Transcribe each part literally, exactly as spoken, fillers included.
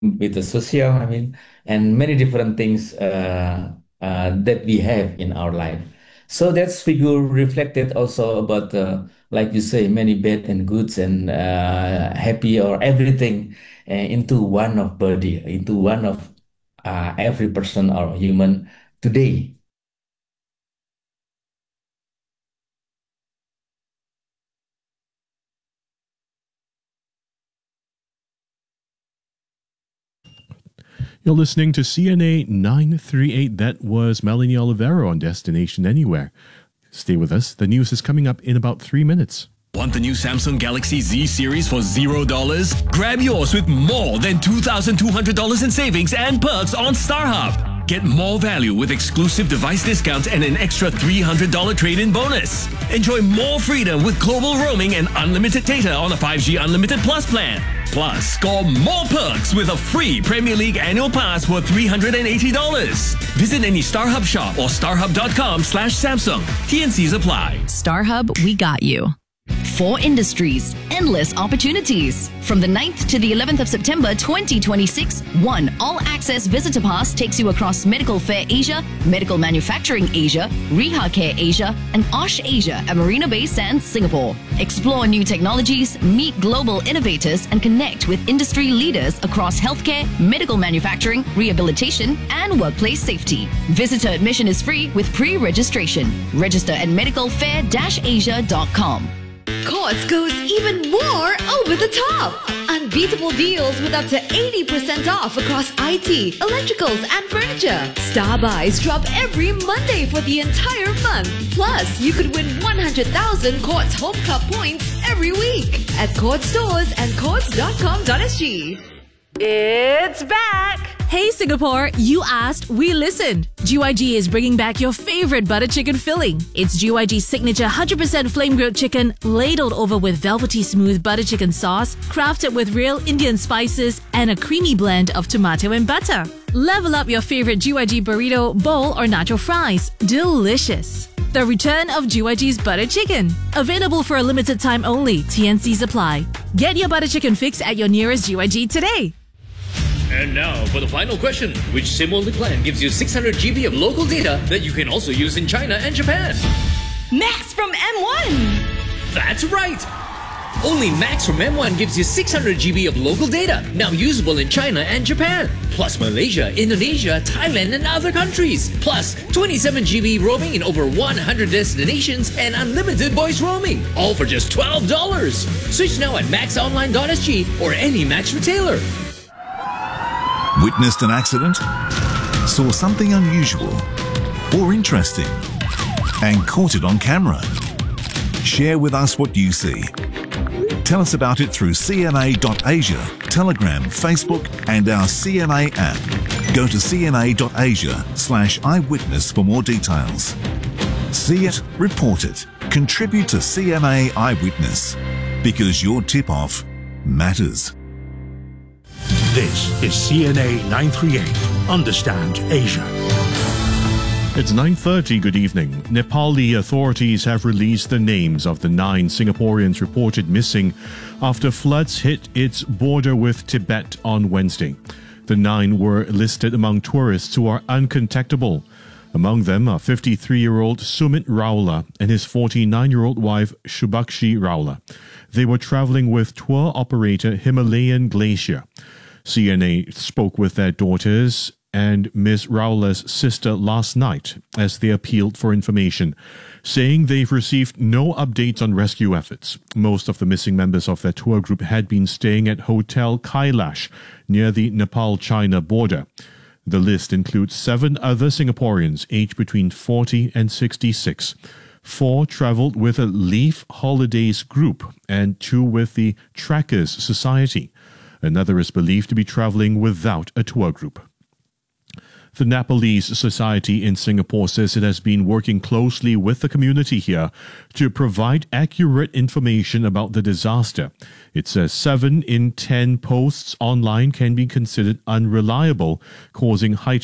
with the social, I mean, and many different things uh, uh, that we have in our life. So that's figure reflected also about, uh, like you say, many bad and goods and uh, happy or everything uh, into one of body, into one of uh, every person or human today. You're listening to C N A nine three eight. That was Melanie Olivero on Destination Anywhere. Stay with us. The news is coming up in about three minutes. Want the new Samsung Galaxy Z series for zero dollars? Grab yours with more than two thousand two hundred dollars in savings and perks on StarHub. Get more value with exclusive device discounts and an extra three hundred dollars trade-in bonus. Enjoy more freedom with global roaming and unlimited data on a five G Unlimited Plus plan. Plus, score more perks with a free Premier League annual pass worth three hundred eighty dollars. Visit any StarHub shop or starhub.com slash Samsung. T N Cs apply. StarHub, we got you. Four industries, endless opportunities. From the ninth to the eleventh of September twenty twenty-six, one all-access visitor pass takes you across Medical Fair Asia, Medical Manufacturing Asia, Reha Care Asia, and Osh Asia at Marina Bay Sands, Singapore. Explore new technologies, meet global innovators, and connect with industry leaders across healthcare, medical manufacturing, rehabilitation, and workplace safety. Visitor admission is free with pre-registration. Register at medical fair dash asia dot com. Courts goes even more over the top. Unbeatable deals with up to eighty percent off across I T, electricals, and furniture. Star buys drop every Monday for the entire month. Plus, you could win one hundred thousand Courts Home Club points every week at Courts stores and courts dot com dot s g. It's back! Hey Singapore, you asked, we listened. G Y G is bringing back your favorite butter chicken filling. It's G Y G's signature one hundred percent flame grilled chicken, ladled over with velvety smooth butter chicken sauce, crafted with real Indian spices, and a creamy blend of tomato and butter. Level up your favorite G Y G burrito, bowl, or nacho fries. Delicious. The return of G Y G's butter chicken. Available for a limited time only. T N Cs apply. Get your butter chicken fix at your nearest G Y G today. And now for the final question. Which SIM-only plan gives you six hundred gigabytes of local data that you can also use in China and Japan? Max from M one! That's right! Only Max from M one gives you six hundred gigabytes of local data, now usable in China and Japan. Plus Malaysia, Indonesia, Thailand, and other countries. Plus twenty-seven gigabytes roaming in over one hundred destinations and unlimited voice roaming. All for just twelve dollars. Switch now at max online dot s g or any Max retailer. Witnessed an accident? Saw something unusual or interesting and caught it on camera? Share with us what you see. Tell us about it through C N A dot asia, Telegram, Facebook, and our C N A app. Go to C N A dot asia slash eyewitness for more details. See it, report it, contribute to C N A Eyewitness, because your tip-off matters. This is C N A nine three eight. Understand Asia. It's nine thirty. Good evening. Nepali authorities have released the names of the nine Singaporeans reported missing after floods hit its border with Tibet on Wednesday. The nine were listed among tourists who are uncontactable. Among them are fifty-three-year-old Sumit Raula and his forty-nine-year-old wife Shubhakshi Raula. They were traveling with tour operator Himalayan Glacier. C N A spoke with their daughters and Miss Raula's sister last night as they appealed for information, saying they've received no updates on rescue efforts. Most of the missing members of their tour group had been staying at Hotel Kailash near the Nepal-China border. The list includes seven other Singaporeans aged between forty and sixty-six. Four traveled with a Leaf Holidays group and two with the Trackers Society. Another is believed to be traveling without a tour group. The Nepalese Society in Singapore says it has been working closely with the community here to provide accurate information about the disaster. It says seven in ten posts online can be considered unreliable, causing heightened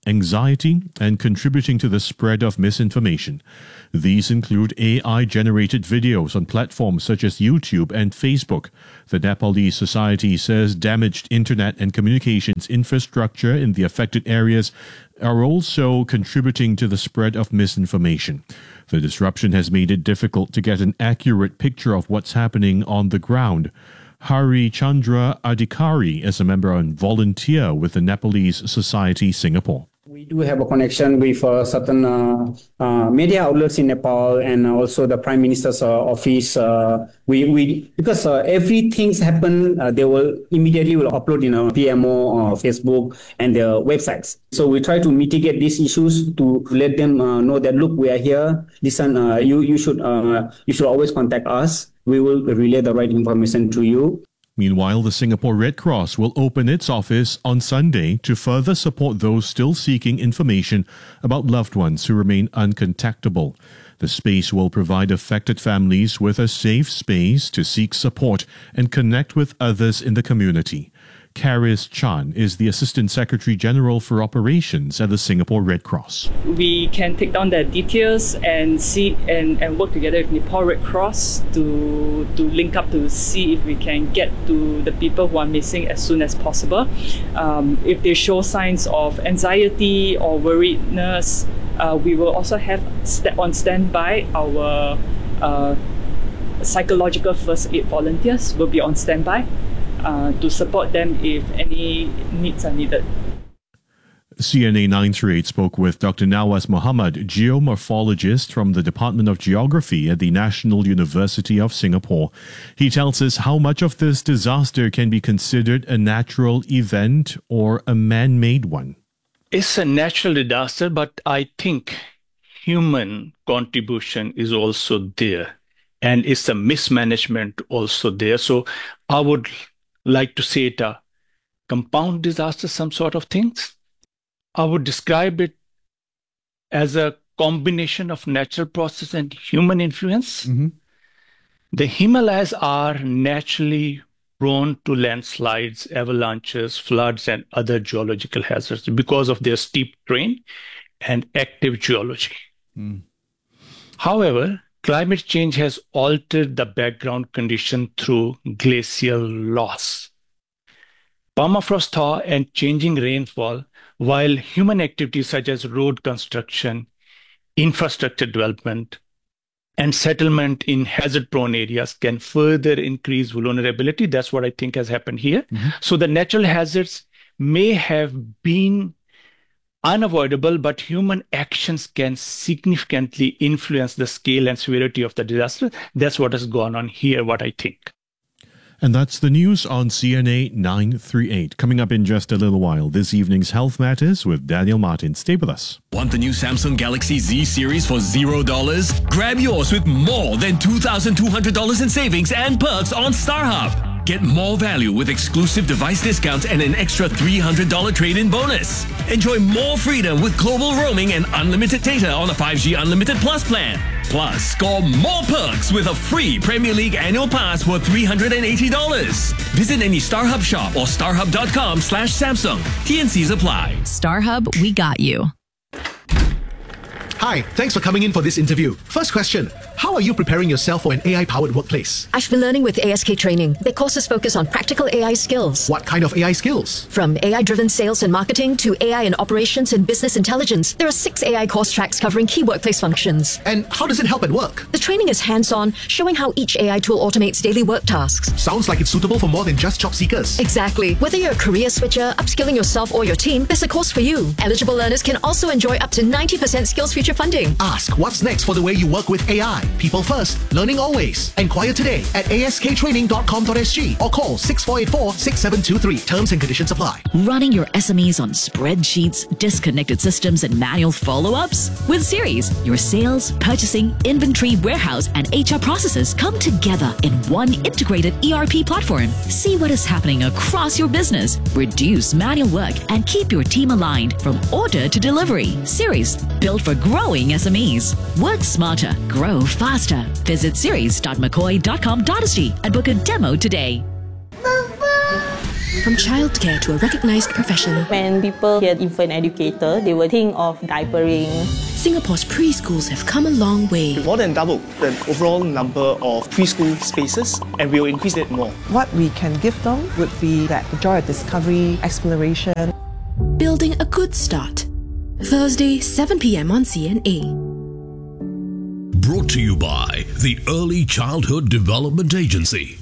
anxiety, and contributing to the spread of misinformation. These include A I-generated videos on platforms such as YouTube and Facebook. The Nepalese Society says damaged internet and communications infrastructure in the affected areas are also contributing to the spread of misinformation. The disruption has made it difficult to get an accurate picture of what's happening on the ground. Hari Chandra Adhikari is a member and volunteer with the Nepalese Society Singapore. We do have a connection with uh, certain uh, uh, media outlets in Nepal and also the Prime Minister's uh, office. Uh, we we because uh, everything's happen, uh, they will immediately will upload in a P M O or Facebook and their websites. So we try to mitigate these issues to let them uh, know that look, we are here. Listen, uh, you you should uh, you should always contact us. We will relay the right information to you. Meanwhile, the Singapore Red Cross will open its office on Sunday to further support those still seeking information about loved ones who remain uncontactable. The space will provide affected families with a safe space to seek support and connect with others in the community. Karis Chan is the Assistant Secretary General for Operations at the Singapore Red Cross. We can take down their details and see and, and work together with Nepal Red Cross to, to link up to see if we can get to the people who are missing as soon as possible. Um, if they show signs of anxiety or worriedness, uh, we will also have st- on standby our uh, psychological first aid volunteers will be on standby. Uh, to support them if any needs are needed. C N A nine thirty-eight spoke with Doctor Nawaz Mohammed, geomorphologist from the Department of Geography at the National University of Singapore. He tells us how much of this disaster can be considered a natural event or a man-made one. It's a natural disaster, but I think human contribution is also there. And it's a mismanagement also there. So I would like to say it a compound disaster, some sort of things. I would describe it as a combination of natural process and human influence. Mm-hmm. The Himalayas are naturally prone to landslides, avalanches, floods, and other geological hazards because of their steep terrain and active geology. Mm. However, climate change has altered the background condition through glacial loss, permafrost thaw, and changing rainfall, while human activities such as road construction, infrastructure development, and settlement in hazard-prone areas can further increase vulnerability. That's what I think has happened here. Mm-hmm. So the natural hazards may have been unavoidable, but human actions can significantly influence the scale and severity of the disaster. That's what has gone on here, what I think. And that's the news on C N A nine thirty-eight. Coming up in just a little while, this evening's Health Matters with Daniel Martin. Stay with us. Want the new Samsung Galaxy Z series for zero dollars? Grab yours with more than two thousand two hundred dollars in savings and perks on StarHub. Get more value with exclusive device discounts and an extra three hundred dollars trade-in bonus. Enjoy more freedom with global roaming and unlimited data on a five G Unlimited Plus plan. Plus, score more perks with a free Premier League annual pass worth three hundred eighty dollars. Visit any StarHub shop or starhub.com slash Samsung. T and Cs apply. StarHub, we got you. Hi, thanks for coming in for this interview. First question, how are you preparing yourself for an A I-powered workplace? I've been learning with A S K Training. Their courses focus on practical A I skills. What kind of A I skills? From A I-driven sales and marketing to A I in operations and business intelligence, there are six A I course tracks covering key workplace functions. And how does it help at work? The training is hands-on, showing how each A I tool automates daily work tasks. Sounds like it's suitable for more than just job seekers. Exactly. Whether you're a career switcher, upskilling yourself or your team, there's a course for you. Eligible learners can also enjoy up to ninety percent skills future funding. Ask what's next for the way you work with A I. People first, learning always. Enquire today at a s k training dot com dot s g or call six four eight four, six seven two three. Terms and conditions apply. Running your S M Es on spreadsheets, disconnected systems, and manual follow-ups? With Series, your sales, purchasing, inventory, warehouse, and H R processes come together in one integrated E R P platform. See what is happening across your business, reduce manual work, and keep your team aligned from order to delivery. Series, built for growing S M Es. Work smarter, grow faster. Visit series dot mccoy dot com dot s g and book a demo today. From childcare to a recognized profession, When people hear infant educator, they will think of diapering. Singapore's preschools have come a long way. More than double the overall number of preschool spaces, and we will increase it more. What we can give them would be that joy of discovery, exploration. Building a good start. Thursday, seven p.m. on C N A. Brought to you by the Early Childhood Development Agency.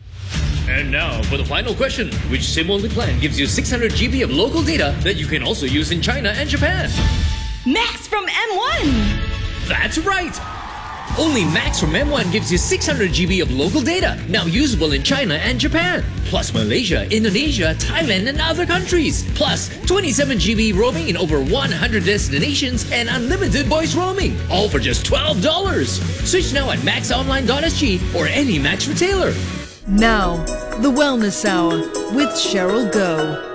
And now for the final question. Which SIM-only plan gives you six hundred gigabytes of local data that you can also use in China and Japan? Max from M one! That's right! Only Max from M one gives you six hundred gigabytes of local data, now usable in China and Japan. Plus Malaysia, Indonesia, Thailand and other countries. Plus twenty-seven gigabytes roaming in over one hundred destinations and unlimited voice roaming. All for just twelve dollars. Switch now at max online dot s g or any Max retailer. Now, the Wellness Hour with Cheryl Goh.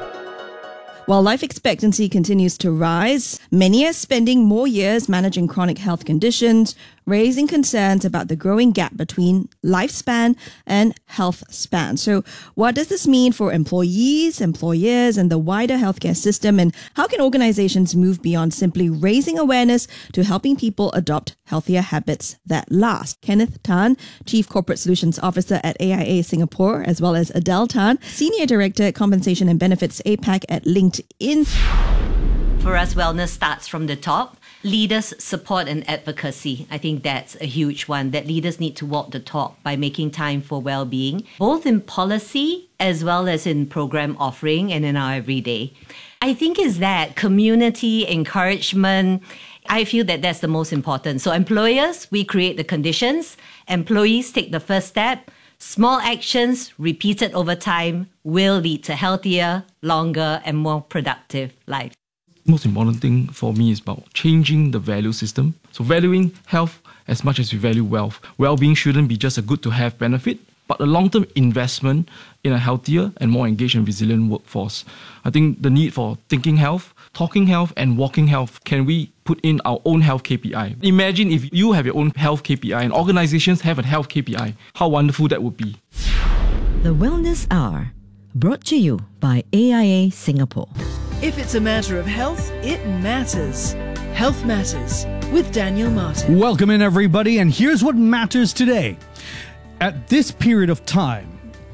While life expectancy continues to rise, many are spending more years managing chronic health conditions, raising concerns about the growing gap between lifespan and health span. So what does this mean for employees, employers, and the wider healthcare system? And how can organizations move beyond simply raising awareness to helping people adopt healthier habits that last? Kenneth Tan, Chief Corporate Solutions Officer at A I A Singapore, as well as Adele Tan, Senior Director, Compensation and Benefits APAC at LinkedIn. For us, wellness starts from the top. Leaders, support and advocacy. I think that's a huge one, that leaders need to walk the talk by making time for well-being, both in policy as well as in program offering and in our everyday. I think is that community encouragement. I feel that that's the most important. So employers, we create the conditions. Employees take the first step. Small actions repeated over time will lead to healthier, longer and more productive life. Most important thing for me is about changing the value system. So valuing health as much as we value wealth. Well-being shouldn't be just a good to have benefit, but a long-term investment in a healthier and more engaged and resilient workforce. I think the need for thinking health, talking health and walking health, can we put in our own health K P I? Imagine if you have your own health K P I and organizations have a health K P I. How wonderful that would be. The Wellness Hour, brought to you by A I A Singapore. If it's a matter of health, it matters. Health Matters with Daniel Martin. Welcome in, everybody, and here's what matters today. At this period of time,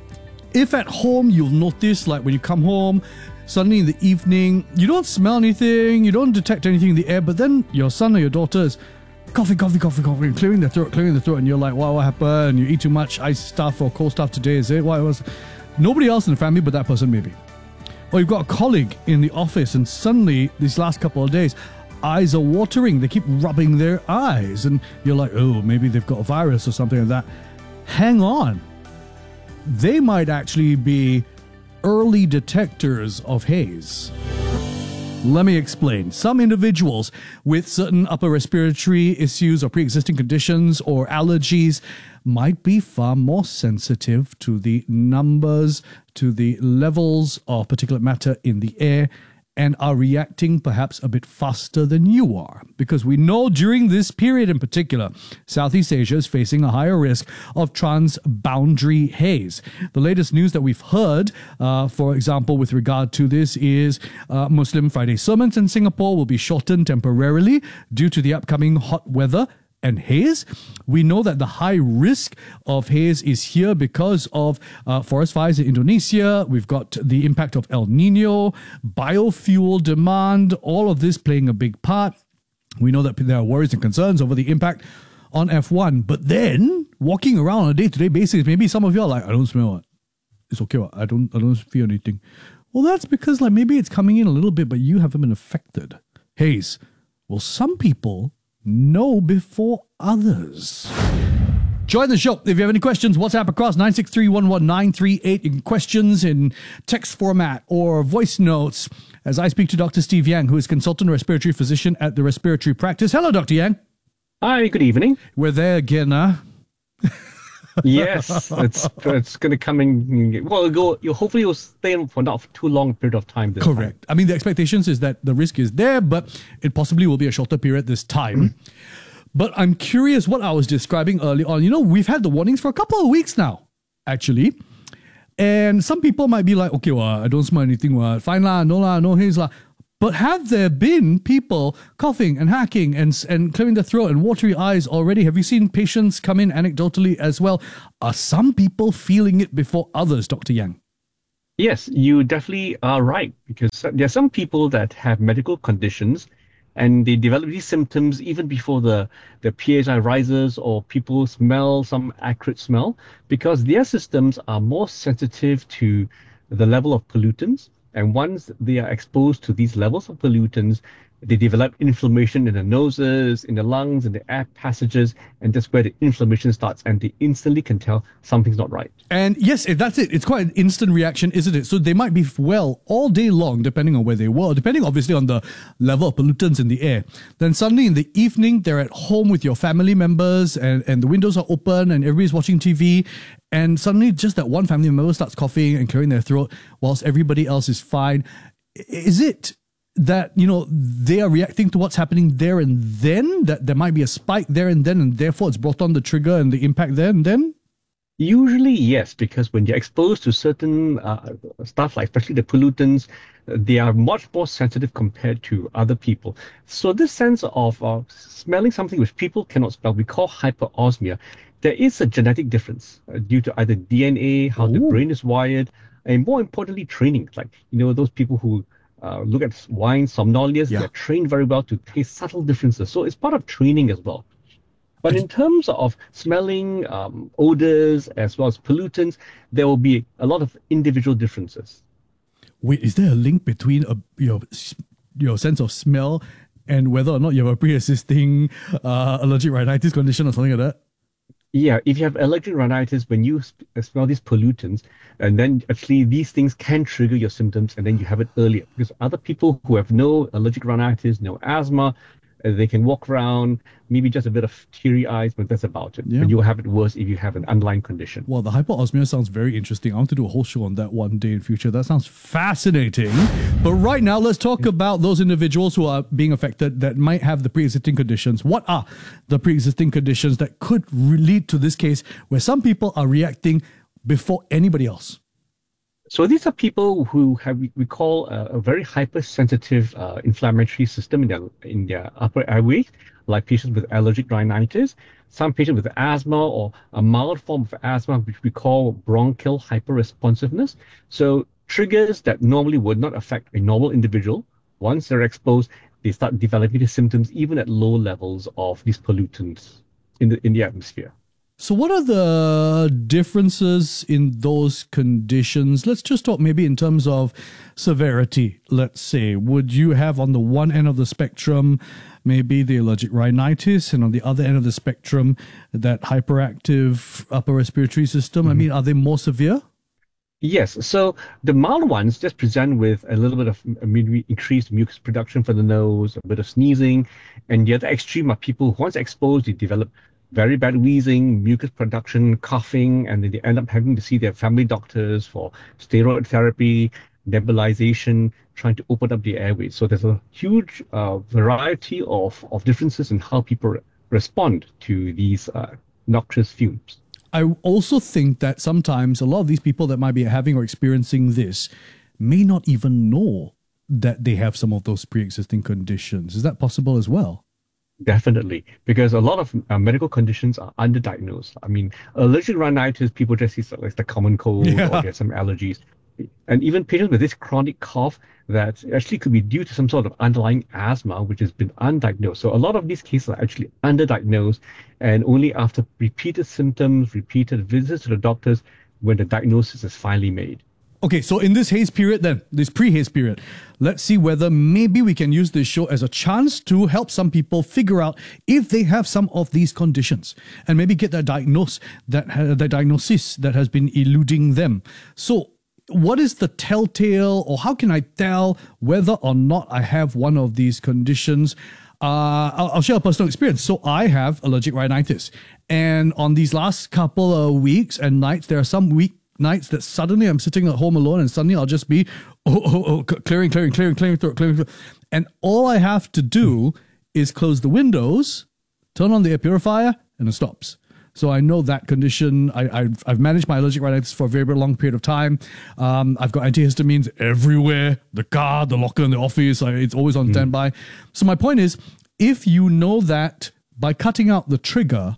if at home you'll notice, like when you come home, suddenly in the evening, you don't smell anything, you don't detect anything in the air, but then your son or your daughter is coughing, coughing, coughing, coughing, clearing their throat, clearing their throat, and you're like, wow, what happened? You eat too much ice stuff or cold stuff today, is it? Why was nobody else in the family but that person maybe? Or you've got a colleague in the office and suddenly, these last couple of days, eyes are watering. They keep rubbing their eyes. And you're like, oh, maybe they've got a virus or something like that. Hang on. They might actually be early detectors of haze. Let me explain. Some individuals with certain upper respiratory issues or pre-existing conditions or allergies might be far more sensitive to the numbers, to the levels of particulate matter in the air, and are reacting perhaps a bit faster than you are. Because we know during this period in particular, Southeast Asia is facing a higher risk of transboundary haze. The latest news that we've heard, uh, for example, with regard to this is uh, Muslim Friday sermons in Singapore will be shortened temporarily due to the upcoming hot weather and haze. We know that the high risk of haze is here because of uh, forest fires in Indonesia. We've got the impact of El Nino, biofuel demand, all of this playing a big part. We know that there are worries and concerns over the impact on F one. But then, walking around on a day-to-day basis, maybe some of you are like, I don't smell it. It's okay, I don't, I don't feel anything. Well, that's because like maybe it's coming in a little bit, but you haven't been affected. Haze. Well, some people know before others. Join the show. If you have any questions, WhatsApp across nine six three, one one nine three eight. In questions in text format or voice notes as I speak to Doctor Steve Yang, who is consultant respiratory physician at the Respiratory Practice. Hello, Doctor Yang. Hi, good evening. We're there again, huh? Yes, it's it's going to come in. Well, it'll go. You hopefully you'll stay for not too long period of time. This Correct. Time. I mean, the expectations is that the risk is there, but it possibly will be a shorter period this time. Mm-hmm. But I'm curious what I was describing early on. You know, we've had the warnings for a couple of weeks now, actually. And some people might be like, okay, well, I don't smell anything, well, fine lah, no lah, no haze lah. But have there been people coughing and hacking and and clearing their throat and watery eyes already? Have you seen patients come in anecdotally as well? Are some people feeling it before others, Doctor Yang? Yes, you definitely are right, because there are some people that have medical conditions and they develop these symptoms even before the, the P H I rises or people smell some acrid smell, because their systems are more sensitive to the level of pollutants. And once they are exposed to these levels of pollutants, they develop inflammation in the noses, in the lungs, in the air passages, and that's where the inflammation starts, and they instantly can tell something's not right. And yes, that's it. It's quite an instant reaction, isn't it? So they might be well all day long, depending on where they were, depending obviously on the level of pollutants in the air. Then suddenly in the evening, they're at home with your family members, and, and the windows are open, and everybody's watching T V, and suddenly just that one family member starts coughing and clearing their throat, whilst everybody else is fine. Is it that, you know, they are reacting to what's happening there and then, that there might be a spike there and then, and therefore it's brought on the trigger and the impact there and then? Usually, yes, because when you're exposed to certain uh, stuff, like especially the pollutants, they are much more sensitive compared to other people. So this sense of uh, smelling something which people cannot smell, we call hyperosmia. There is a genetic difference uh, due to either D N A, how Ooh. the brain is wired, and more importantly, training. Like, you know, those people who Uh, look at wine sommeliers, yeah. they're trained very well to taste subtle differences. So it's part of training as well. But in terms of smelling um, odors as well as pollutants, there will be a lot of individual differences. Wait, is there a link between a, your, your sense of smell and whether or not you have a pre-existing uh, allergic rhinitis condition or something like that? Yeah, if you have allergic rhinitis, when you sp- smell these pollutants, and then actually these things can trigger your symptoms, and then you have it earlier. Because other people who have no allergic rhinitis, no asthma, uh, they can walk around, maybe just a bit of teary eyes, but that's about it. Yeah. But you'll have it worse if you have an underlying condition. Well, the hyperosmia sounds very interesting. I want to do a whole show on that one day in future. That sounds fascinating. But right now, let's talk about those individuals who are being affected that might have the pre-existing conditions. What are the pre-existing conditions that could lead to this case where some people are reacting before anybody else? So these are people who have, we call a, a very hypersensitive uh, inflammatory system in their, in their upper airway, like patients with allergic rhinitis, some patients with asthma or a mild form of asthma, which we call bronchial hyperresponsiveness. So triggers that normally would not affect a normal individual, once they're exposed, they start developing the symptoms even at low levels of these pollutants in the, in the atmosphere. So what are the differences in those conditions? Let's just talk maybe in terms of severity, let's say. Would you have on the one end of the spectrum maybe the allergic rhinitis, and on the other end of the spectrum that hyperactive upper respiratory system? Mm-hmm. I mean, are they more severe? Yes. So the mild ones just present with a little bit of maybe increased mucus production for the nose, a bit of sneezing. And the other extreme are people who once exposed, they develop very bad wheezing, mucus production, coughing, and then they end up having to see their family doctors for steroid therapy, nebulization, trying to open up the airways. So there's a huge uh, variety of, of differences in how people re- respond to these uh, noxious fumes. I also think that sometimes a lot of these people that might be having or experiencing this may not even know that they have some of those pre-existing conditions. Is that possible as well? Definitely, because a lot of uh, medical conditions are underdiagnosed. I mean, allergic rhinitis, people just see like the common cold yeah. or get some allergies. And even patients with this chronic cough that actually could be due to some sort of underlying asthma, which has been undiagnosed. So a lot of these cases are actually underdiagnosed, and only after repeated symptoms, repeated visits to the doctors, when the diagnosis is finally made. Okay, so in this haze period then, this pre-haze period, let's see whether maybe we can use this show as a chance to help some people figure out if they have some of these conditions and maybe get that diagnose, that uh, the diagnosis that has been eluding them. So what is the telltale, or how can I tell whether or not I have one of these conditions? Uh, I'll, I'll share a personal experience. So I have allergic rhinitis, and on these last couple of weeks and nights, there are some week nights that suddenly I'm sitting at home alone, and suddenly I'll just be oh, oh, oh, clearing, clearing, clearing, clearing throat, clearing throat. And all I have to do is close the windows, turn on the air purifier, and it stops. So I know that condition. I, I've, I've managed my allergic rhinitis for a very, very long period of time. Um, I've got antihistamines everywhere, the car, the locker in the office. I, it's always on mm. standby. So my point is, if you know that by cutting out the trigger,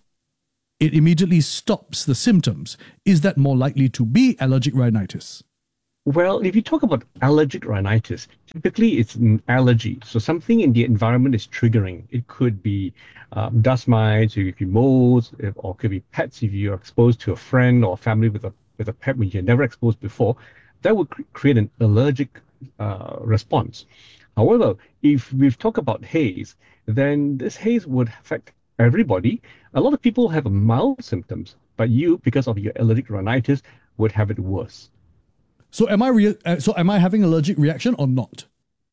it immediately stops the symptoms, is that more likely to be allergic rhinitis? Well, if you talk about allergic rhinitis, typically it's an allergy. So something in the environment is triggering. It could be um, dust mites, it could be molds, or it could be pets if you're exposed to a friend or family with a with a pet when you're never exposed before. That would cr- create an allergic uh, response. However, if we've talked about haze, then this haze would affect everybody. A lot of people have mild symptoms, but you, because of your allergic rhinitis, would have it worse. So am I re- uh, so am I having allergic reaction or not?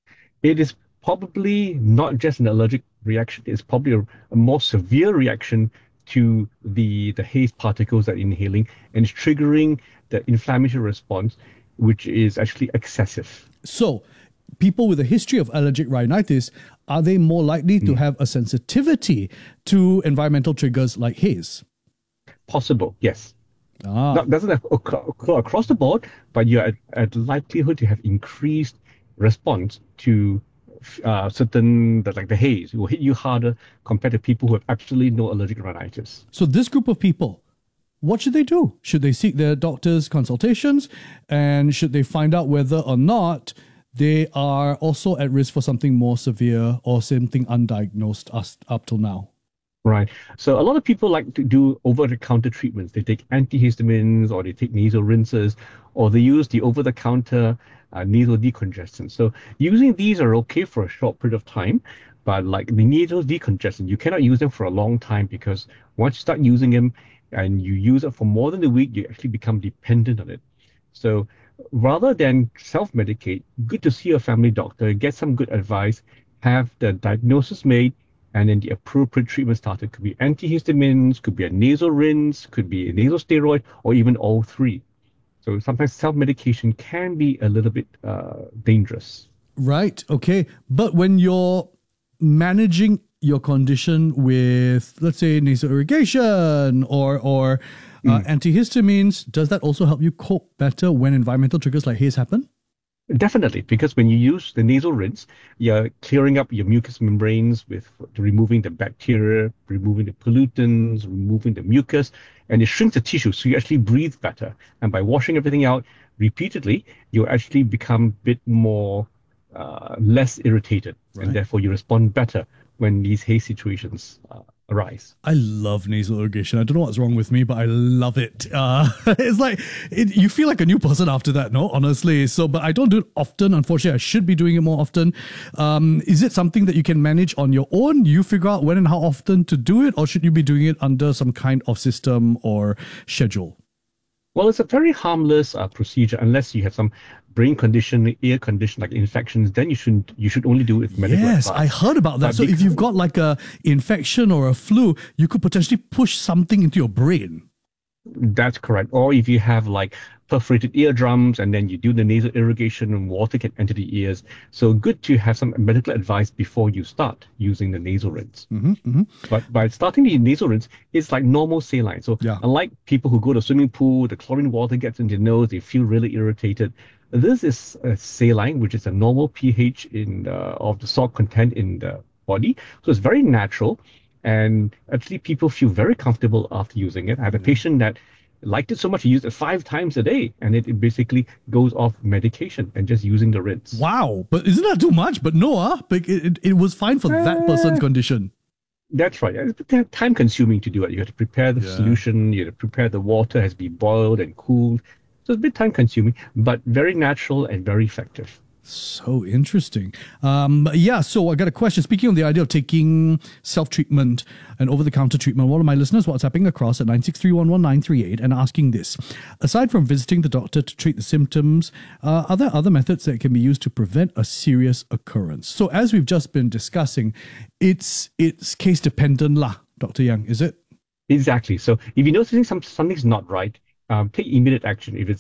It is probably not just an allergic reaction. It's probably a, a more severe reaction to the, the haze particles that you're inhaling, and it's triggering the inflammatory response, which is actually excessive. So people with a history of allergic rhinitis, are they more likely to mm. have a sensitivity to environmental triggers like haze? Possible, yes. Ah. Not, doesn't occur, occur across the board, but you're at, at likelihood to have increased response to uh, certain, like the haze. It will hit you harder compared to people who have absolutely no allergic rhinitis. So this group of people, what should they do? Should they seek their doctor's consultations? And should they find out whether or not they are also at risk for something more severe or something undiagnosed us up till now? Right. So a lot of people like to do over-the-counter treatments. They take antihistamines, or they take nasal rinses, or they use the over-the-counter uh, nasal decongestant. So using these are okay for a short period of time, but like the nasal decongestant, you cannot use them for a long time, because once you start using them and you use it for more than a week, you actually become dependent on it. So rather than self-medicate, good to see a family doctor, get some good advice, have the diagnosis made, and then the appropriate treatment started. Could be antihistamines, could be a nasal rinse, could be a nasal steroid, or even all three. So sometimes self-medication can be a little bit uh, dangerous. Right, okay. But when you're managing your condition with, let's say, nasal irrigation or, or uh, mm. antihistamines, does that also help you cope better when environmental triggers like haze happen? Definitely, because when you use the nasal rinse, you're clearing up your mucous membranes with removing the bacteria, removing the pollutants, removing the mucus, and it shrinks the tissue, so you actually breathe better. And by washing everything out repeatedly, you actually become a bit more, uh, less irritated, right. And therefore you respond better when these haze situations uh, arise. I love nasal irrigation. I don't know what's wrong with me, but I love it. Uh, it's like, it, you feel like a new person after that, no? Honestly. So, but I don't do it often. Unfortunately, I should be doing it more often. Um, is it something that you can manage on your own? You figure out when and how often to do it, or should you be doing it under some kind of system or schedule? Well, it's a very harmless uh, procedure unless you have some brain condition, ear condition like infections. Then you should you should only do it with medical Yes, advice. I heard about that. But so because, if you've got like a infection or a flu, you could potentially push something into your brain. That's correct. Or if you have like perforated eardrums and then you do the nasal irrigation and water can enter the ears. So good to have some medical advice before you start using the nasal rinse. Mm-hmm, mm-hmm. But by starting the nasal rinse, it's like normal saline. So yeah. Unlike people who go to a swimming pool, the chlorine water gets in their nose, they feel really irritated. This is a saline, which is a normal pH in the, of the salt content in the body. So it's very natural. And actually people feel very comfortable after using it. I have a patient that liked it so much he used it five times a day, and it, it basically goes off medication and just using the rinse. Wow, but isn't that too much? But no, uh, but it, it, it was fine for uh, that person's condition. That's right. It's time consuming to do it. You have to prepare the yeah. solution, you have to prepare the water, has to be boiled and cooled. So it's a bit time consuming, but very natural and very effective. So interesting. Um, yeah, so I got a question. Speaking of the idea of taking self-treatment and over-the-counter treatment, one of my listeners WhatsApping across at nine six three one one nine three eight and asking this. Aside from visiting the doctor to treat the symptoms, uh, are there other methods that can be used to prevent a serious occurrence? So as we've just been discussing, it's it's case-dependent lah, Doctor Yang, is it? Exactly. So if you notice some, something's not right, um, take immediate action. If it's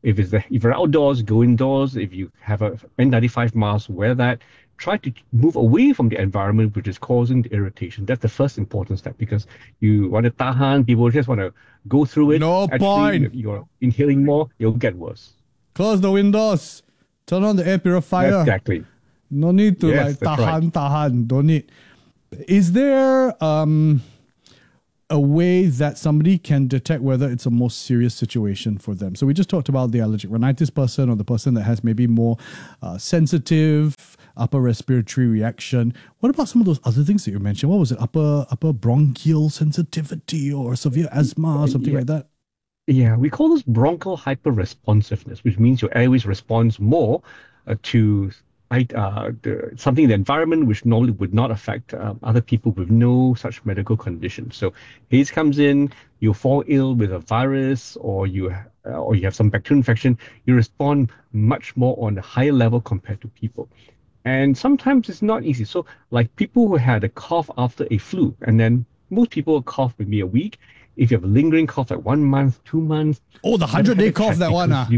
If it's the, if you're outdoors, go indoors. If you have a N ninety-five mask, wear that. Try to move away from the environment which is causing the irritation. That's the first important step, because you want to tahan, people just want to go through it. No Actually, point. If you're inhaling more, you'll get worse. Close the windows. Turn on the air purifier. Exactly. No need to Yes, like that's tahan, right. tahan. Don't need. Is there um, a way that somebody can detect whether it's a more serious situation for them? So we just talked about the allergic rhinitis person, or the person that has maybe more uh, sensitive upper respiratory reaction. What about some of those other things that you mentioned? What was it? Upper upper bronchial sensitivity or severe asthma or something Yeah. like that? Yeah, we call this bronchial hyperresponsiveness, which means your airways responds more uh, to uh, the, something in the environment which normally would not affect um, other people with no such medical condition. So haze comes in, you fall ill with a virus, or you uh, or you have some bacterial infection, you respond much more on a higher level compared to people. And sometimes it's not easy. So like people who had a cough after a flu, and then most people cough maybe a week. If you have a lingering cough like one month, two months. Oh, the hundred-day cough, that one, ah. You,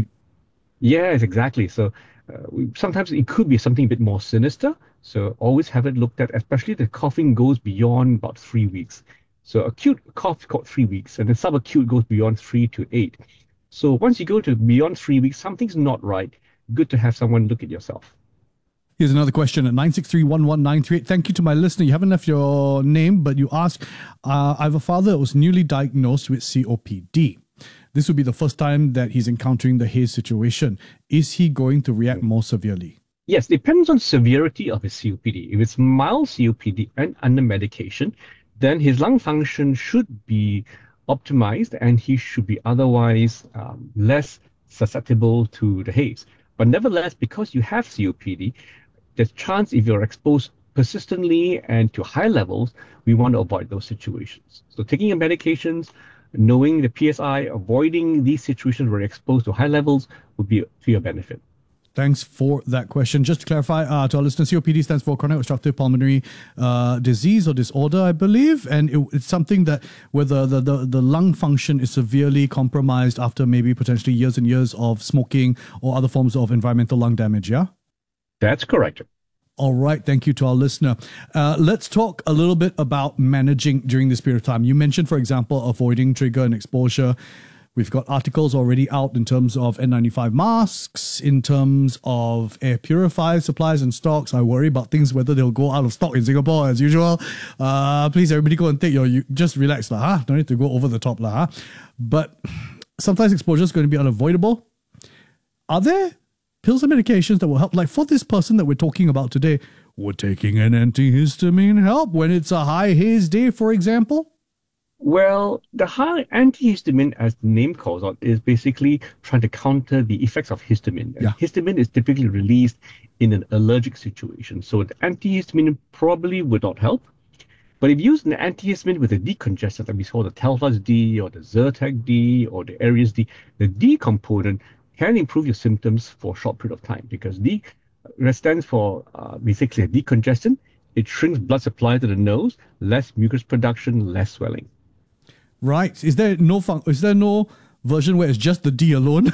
yes, exactly. So uh, we, sometimes it could be something a bit more sinister. So always have it looked at, especially the coughing goes beyond about three weeks. So acute cough got three weeks, and then subacute goes beyond three to eight. So once you go to beyond three weeks, something's not right. Good to have someone look at yourself. Here's another question at nine six three, one one nine three eight. Thank you to my listener. You haven't left your name, but you ask, uh, I have a father that was newly diagnosed with C O P D. This would be the first time that he's encountering the haze situation. Is he going to react more severely? Yes, depends on severity of his C O P D. If it's mild C O P D and under medication, then his lung function should be optimized and he should be otherwise um, less susceptible to the haze. But nevertheless, because you have C O P D, there's chance if you're exposed persistently and to high levels, we want to avoid those situations. So taking your medications, knowing the P S I, avoiding these situations where you're exposed to high levels would be to your benefit. Thanks for that question. Just to clarify uh, to our listeners, C O P D stands for chronic obstructive pulmonary uh, disease or disorder, I believe. And it, it's something that where the, the, the, the lung function is severely compromised after maybe potentially years and years of smoking or other forms of environmental lung damage, yeah? That's correct. All right. Thank you to our listener. Uh, let's talk a little bit about managing during this period of time. You mentioned, for example, avoiding trigger and exposure. We've got articles already out in terms of N ninety-five masks, in terms of air purifier supplies and stocks. I worry about things, whether they'll go out of stock in Singapore as usual. Uh, please, everybody go and take your, you just relax lah, huh? Don't need to go over the top lah, huh? But sometimes exposure is going to be unavoidable. Are there pills and medications that will help? Like for this person that we're talking about today, would taking an antihistamine help when it's a high haze day, for example? Well, the high antihistamine, as the name calls out, is basically trying to counter the effects of histamine. And Yeah. histamine is typically released in an allergic situation. So the antihistamine probably would not help. But if you use an antihistamine with a decongestant, like we saw the Telfast D or the Zyrtec D or the Aries D, the D component can improve your symptoms for a short period of time, because D stands for uh, basically a decongestant. It shrinks blood supply to the nose, less mucus production, less swelling. Right. Is there no fun- is there no version where it's just the D alone?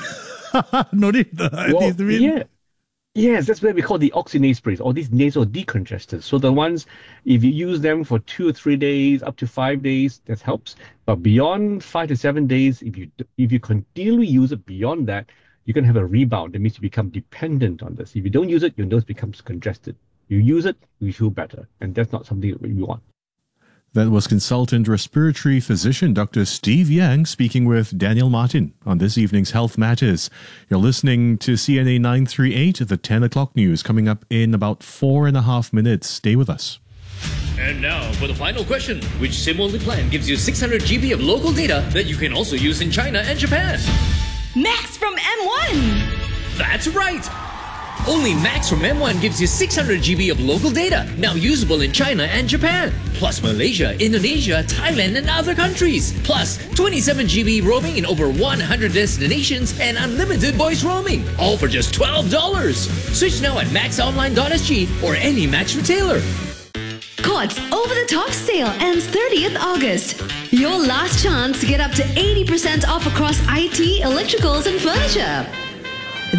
No need the Well, antihistamine? yeah. Yes, that's what we call the oxynase sprays, or these nasal decongestants. So the ones, if you use them for two or three days, up to five days, that helps. But beyond five to seven days, if you if you continually use it beyond that, you're going to have a rebound. That means you become dependent on this. If you don't use it, your nose becomes congested. You use it, you feel better. And that's not something that we want. That was consultant respiratory physician Doctor Steve Yang speaking with Daniel Martin on this evening's Health Matters. You're listening to C N A nine three eight, the ten o'clock news, coming up in about four and a half minutes. Stay with us. And now for the final question. Which SIM-only plan gives you six hundred gigabytes of local data that you can also use in China and Japan? Max from M one. That's right! Only Max from M one gives you six hundred gigabytes of local data, now usable in China and Japan. Plus Malaysia, Indonesia, Thailand and other countries. Plus twenty-seven gigabytes roaming in over one hundred destinations and unlimited voice roaming. All for just twelve dollars. Switch now at max online dot s g or any Max retailer. Court's over-the-top sale ends thirtieth August. Your last chance to get up to eighty percent off across I T, electricals and furniture.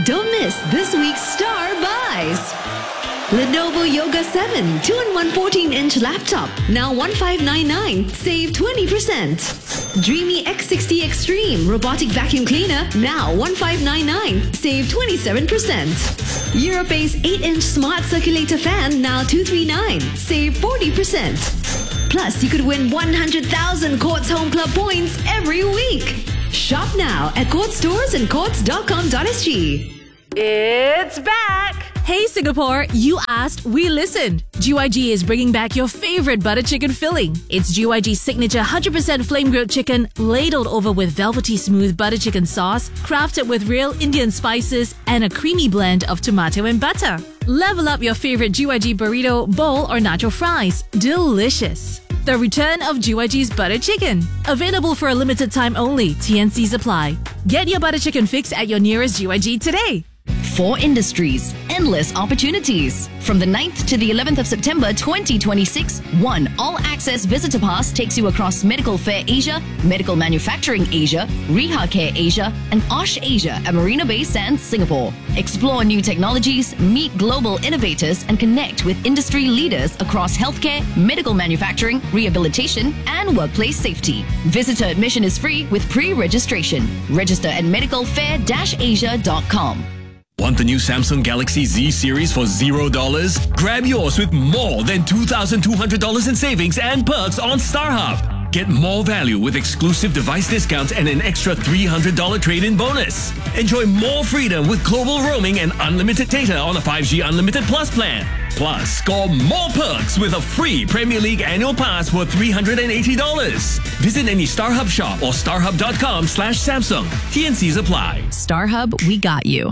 Don't miss this week's Star Buys. Lenovo Yoga seven two in one fourteen-inch laptop, now one thousand five hundred ninety-nine dollars, save twenty percent. Dreamy X sixty Extreme robotic vacuum cleaner, now one thousand five hundred ninety-nine dollars, save twenty-seven percent. Europace eight-inch smart circulator fan, now two hundred thirty-nine dollars, save forty percent. Plus, you could win one hundred thousand Courts Home Club points every week. Shop now at Courts Stores and courts dot com dot s g. It's back! Hey Singapore, you asked, we listened. G Y G is bringing back your favorite butter chicken filling. It's G Y G's signature one hundred percent flame grilled chicken, ladled over with velvety smooth butter chicken sauce, crafted with real Indian spices and a creamy blend of tomato and butter. Level up your favorite G Y G burrito, bowl or nacho fries. Delicious. The return of G Y G's butter chicken. Available for a limited time only. T N Cs apply. Get your butter chicken fix at your nearest G Y G today. Four Industries, endless opportunities. From the ninth to the eleventh of September twenty twenty-six, one all-access visitor pass takes you across Medical Fair Asia, Medical Manufacturing Asia, Reha Care Asia, and Osh Asia at Marina Bay Sands, Singapore. Explore new technologies, meet global innovators, and connect with industry leaders across healthcare, medical manufacturing, rehabilitation, and workplace safety. Visitor admission is free with pre-registration. Register at medical fair dash asia dot com. Want the new Samsung Galaxy Z series for zero dollars? Grab yours with more than two thousand two hundred dollars in savings and perks on StarHub. Get more value with exclusive device discounts and an extra three hundred dollars trade-in bonus. Enjoy more freedom with global roaming and unlimited data on a five G Unlimited Plus plan. Plus, score more perks with a free Premier League annual pass worth three hundred eighty dollars. Visit any StarHub shop or starhub dot com slash Samsung. T N Cs apply. StarHub, we got you.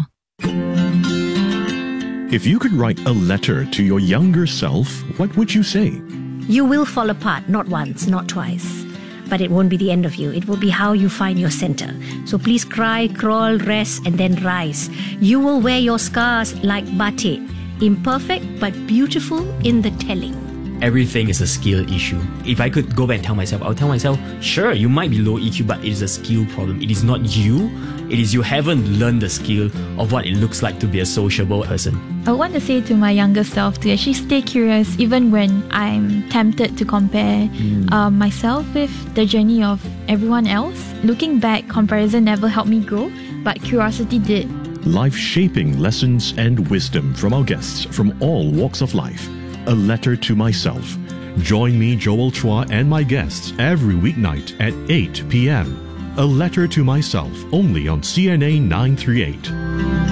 If you could write a letter to your younger self, what would you say? You will fall apart, not once, not twice. But it won't be the end of you. It will be how you find your center. So please cry, crawl, rest, and then rise. You will wear your scars like batik. Imperfect, but beautiful in the telling. Everything is a skill issue. If I could go back and tell myself, I'll tell myself, sure, you might be low E Q, but it is a skill problem. It is not you. It is you haven't learned the skill of what it looks like to be a sociable person. I want to say to my younger self to actually stay curious even when I'm tempted to compare mm. uh, myself with the journey of everyone else. Looking back, comparison never helped me grow, but curiosity did. Life-shaping lessons and wisdom from our guests from all walks of life. A letter to myself. Join me, Joel Chua, and my guests every weeknight at eight p.m. A letter to myself, only on C N A nine thirty-eight.